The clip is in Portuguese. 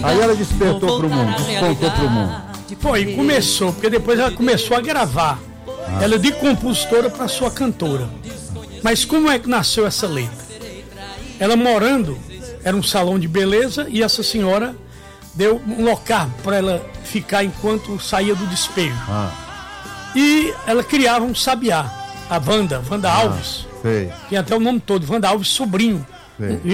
Aí ela despertou pro mundo, despontou pro mundo. Foi, começou, porque depois ela começou a gravar. Ela de compositora para sua cantora. Mas como é que nasceu essa letra? Ela morando, era um salão de beleza e essa senhora deu um local para ela ficar enquanto saía do despejo. E ela criava um sabiá, a Wanda Alves. Sei. Tinha até o nome todo, Wanda Alves, sobrinho. Sei.